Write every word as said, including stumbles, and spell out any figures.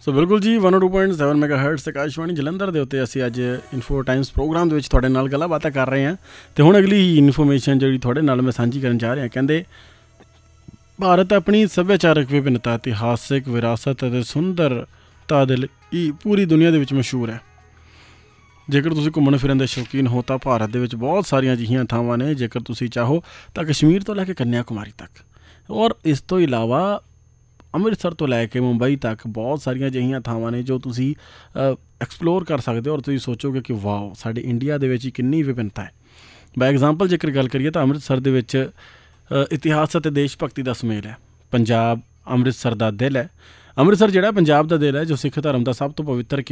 ਸੋ ਬਿਲਕੁਲ ਜੀ one O to point seven mega hurts Akashvani Jalandhar ਦੇ ਉੱਤੇ ਅਸੀਂ ਅੱਜ ਇਨਫੋ ਟਾਈਮਸ ਪ੍ਰੋਗਰਾਮ ਦੇ ਵਿੱਚ ਤੁਹਾਡੇ ਨਾਲ ਗੱਲਾਂ ਬਾਤਾਂ ਕਰ ਰਹੇ ਹਾਂ। ਅਤੇ ਹੁਣ ਅਗਲੀ ਇਨਫੋਰਮੇਸ਼ਨ ਜਿਹੜੀ ਤੁਹਾਡੇ ਨਾਲ ਮੈਂ ਸਾਂਝੀ ਕਰਨ ਜਾ ਰਿਹਾ, ਕਹਿੰਦੇ ਭਾਰਤ ਆਪਣੀ ਸੱਭਿਆਚਾਰਕ ਵਿਭਿੰਨਤਾ, ਇਤਿਹਾਸਿਕ ਵਿਰਾਸਤ ਅਤੇ ਸੁੰਦਰਤਾ ਦੇ ਲਈ ਪੂਰੀ ਦੁਨੀਆ ਦੇ ਵਿੱਚ ਮਸ਼ਹੂਰ ਹੈ। ਜੇਕਰ ਤੁਸੀਂ ਘੁੰਮਣ ਫਿਰਨ ਦੇ ਸ਼ੌਕੀਨ ਹੋ ਤਾਂ ਭਾਰਤ ਦੇ ਵਿੱਚ ਬਹੁਤ ਸਾਰੀਆਂ ਅਜਿਹੀਆਂ ਥਾਵਾਂ ਨੇ। ਜੇਕਰ ਤੁਸੀਂ ਚਾਹੋ ਤਾਂ ਕਸ਼ਮੀਰ ਤੋਂ ਲੈ ਕੇ ਕੰਨਿਆ ਕੁਮਾਰੀ ਤੱਕ, ਔਰ ਇਸ ਤੋਂ ਇਲਾਵਾ ਅੰਮ੍ਰਿਤਸਰ ਤੋਂ ਲੈ ਕੇ ਮੁੰਬਈ ਤੱਕ ਬਹੁਤ ਸਾਰੀਆਂ ਅਜਿਹੀਆਂ ਥਾਵਾਂ ਨੇ ਜੋ ਤੁਸੀਂ ਐਕਸਪਲੋਰ ਕਰ ਸਕਦੇ ਹੋ। ਔਰ ਤੁਸੀਂ ਸੋਚੋਗੇ ਕਿ ਵਾਓ, ਸਾਡੇ ਇੰਡੀਆ ਦੇ ਵਿੱਚ ਹੀ ਕਿੰਨੀ ਵਿਭਿੰਨਤਾ ਹੈ। ਬਾਈ ਐਗਜ਼ਾਮਪਲ ਜੇਕਰ ਗੱਲ ਕਰੀਏ ਤਾਂ ਅੰਮ੍ਰਿਤਸਰ ਦੇ ਵਿੱਚ ਇਤਿਹਾਸ ਅਤੇ ਦੇਸ਼ ਭਗਤੀ ਦਾ ਸੁਮੇਲ ਹੈ। ਪੰਜਾਬ ਅੰਮ੍ਰਿਤਸਰ ਦਾ ਦਿਲ ਹੈ। ਅੰਮ੍ਰਿਤਸਰ ਜਿਹੜਾ ਪੰਜਾਬ ਦਾ ਦਿਲ ਹੈ, ਜੋ ਸਿੱਖ ਧਰਮ ਦਾ ਸਭ ਤੋਂ ਪਵਿੱਤਰ